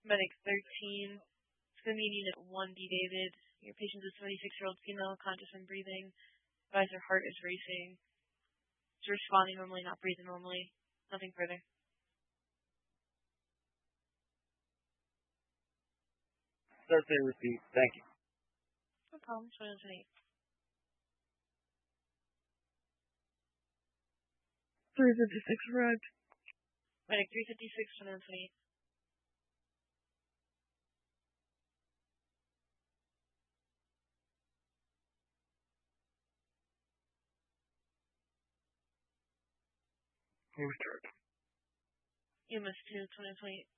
Medic 13. Swimming Unit 1D David. Your patient is a 76-year-old female, conscious and breathing. Advise her heart is racing. She's responding normally, not breathing normally. Nothing further. Thursday repeat. Thank you. No problem. 2128. 356 arrived. Medic 356, 2128. He was charged. EMS 2, 2028.